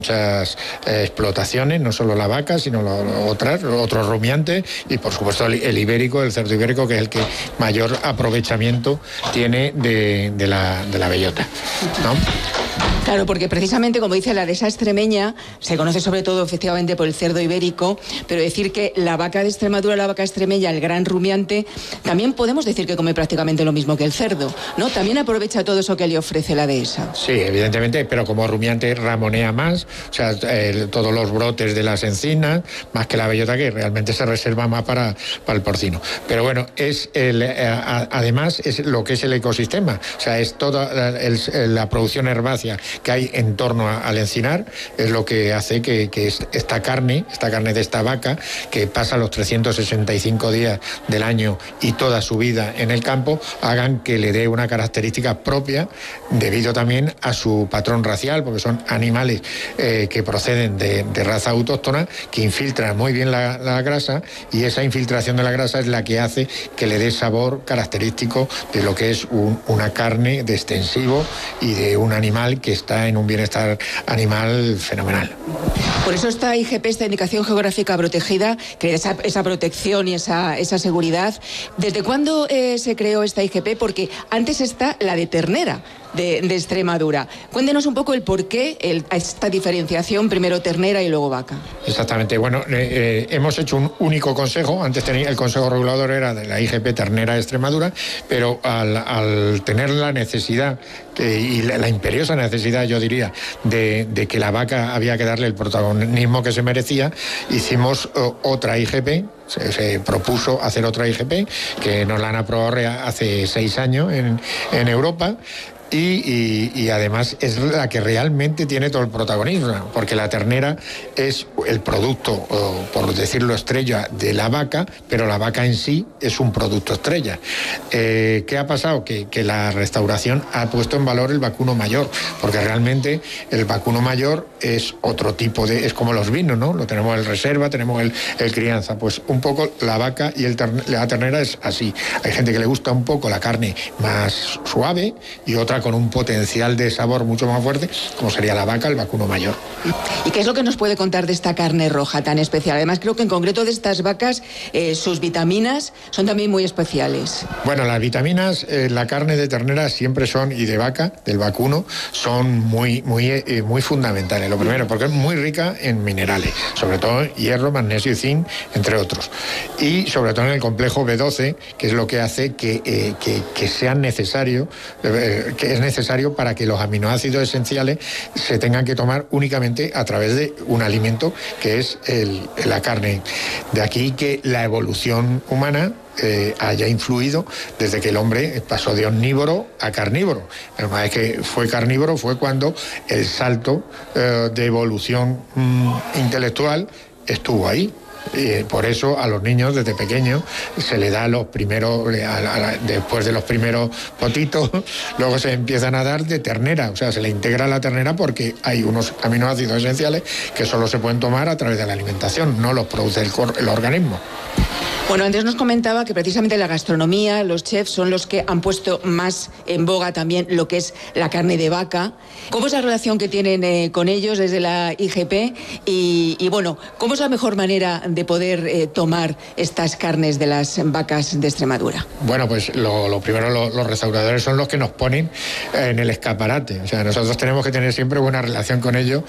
muchas explotaciones, no solo la vaca, sino otros rumiantes y por supuesto el ibérico, el cerdo ibérico, que es el que mayor aprovechamiento tiene de la bellota, ¿no? Claro, porque precisamente, como dice la dehesa extremeña, se conoce sobre todo efectivamente por el cerdo ibérico, pero decir que la vaca de Extremadura, la vaca extremeña, el gran rumiante, también podemos decir que come prácticamente lo mismo que el cerdo, ¿no? También aprovecha todo eso que le ofrece la dehesa. Sí, evidentemente, pero como rumiante ramonea más, o sea, todos los brotes de las encinas, más que la bellota, que realmente se reserva más para el porcino. Pero bueno, además es lo que es el ecosistema, o sea, es toda la producción herbácea que hay en torno al encinar, es lo que hace que esta carne de esta vaca, que pasa los 365 días del año y toda su vida en el campo, hagan que le dé una característica propia, debido también a su patrón racial, porque son animales que proceden de raza autóctona, que infiltran muy bien la grasa, y esa infiltración de la grasa es la que hace que le dé sabor característico de lo que es una carne de extensivo y de un animal que está en un bienestar animal fenomenal. Por eso esta IGP, esta indicación geográfica protegida, que esa protección y esa seguridad, ¿desde cuándo se creó esta IGP? Porque antes está la de ternera de Extremadura. Cuéntenos un poco el porqué, esta diferenciación, primero ternera y luego vaca. Exactamente. Bueno, hemos hecho un único consejo. Antes el consejo regulador era de la IGP ternera de Extremadura, pero al tener la necesidad y la imperiosa necesidad, yo diría, de que la vaca había que darle el protagonismo que se merecía, hicimos otra IGP. Se propuso hacer otra IGP, que nos la han aprobado hace 6 años en Europa. Y además es la que realmente tiene todo el protagonismo, porque la ternera es el producto, por decirlo estrella, de la vaca, pero la vaca en sí es un producto estrella. ¿Qué ha pasado? Que la restauración ha puesto en valor el vacuno mayor, porque realmente el vacuno mayor es otro tipo es como los vinos, ¿no? Lo tenemos el reserva, tenemos el crianza, pues un poco la vaca y la ternera es así. Hay gente que le gusta un poco la carne más suave y otra con un potencial de sabor mucho más fuerte, como sería la vaca, el vacuno mayor. ¿Y qué es lo que nos puede contar de esta carne roja tan especial? Además, creo que en concreto de estas vacas, sus vitaminas son también muy especiales. Bueno, las vitaminas, la carne de ternera siempre son, y de vaca, del vacuno, son muy fundamentales. Lo primero, porque es muy rica en minerales, sobre todo hierro, magnesio y zinc, entre otros. Y sobre todo en el complejo B12, que es lo que hace que sea necesario, que es necesario para que los aminoácidos esenciales se tengan que tomar únicamente a través de un alimento que es la carne. De aquí que la evolución humana haya influido desde que el hombre pasó de omnívoro a carnívoro. Pero una vez que fue carnívoro fue cuando el salto de evolución intelectual estuvo ahí. Por eso a los niños desde pequeños se le da los primeros, después de los primeros potitos, luego se empiezan a dar de ternera, o sea, se le integra la ternera porque hay unos aminoácidos esenciales que solo se pueden tomar a través de la alimentación, no los produce el organismo. Bueno, antes nos comentaba que precisamente la gastronomía, los chefs son los que han puesto más en boga también lo que es la carne de vaca. ¿Cómo es la relación que tienen con ellos desde la IGP? Y bueno, ¿cómo es la mejor manera de poder tomar estas carnes de las vacas de Extremadura? Bueno, pues lo primero, los restauradores son los que nos ponen en el escaparate. O sea, nosotros tenemos que tener siempre buena relación con ellos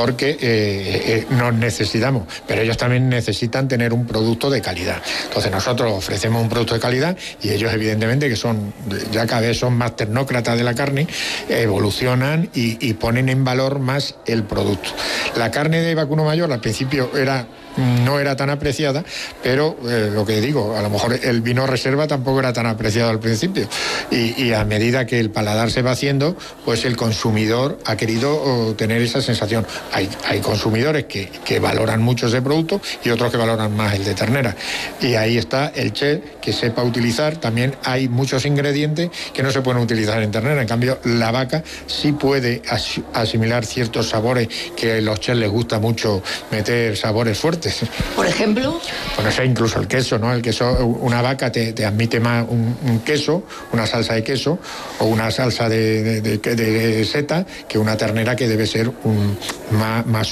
porque nos necesitamos, pero ellos también necesitan tener un producto de calidad. Entonces nosotros ofrecemos un producto de calidad y ellos evidentemente, que son ya cada vez son más tecnócratas de la carne, evolucionan y ponen en valor más el producto. La carne de vacuno mayor al principio no era tan apreciada, pero lo que digo, a lo mejor el vino reserva tampoco era tan apreciado al principio, y a medida que el paladar se va haciendo, pues el consumidor ha querido tener esa sensación. Hay consumidores que valoran mucho ese producto y otros que valoran más el de ternera, y ahí está el chef que sepa utilizar. También hay muchos ingredientes que no se pueden utilizar en ternera. En cambio, la vaca sí puede asimilar ciertos sabores que a los chefs les gusta mucho meter sabores fuertes. Por ejemplo, bueno, sé, incluso el queso, ¿no? El queso, una vaca te admite más un queso, una salsa de queso o una salsa de seta, que una ternera que debe ser más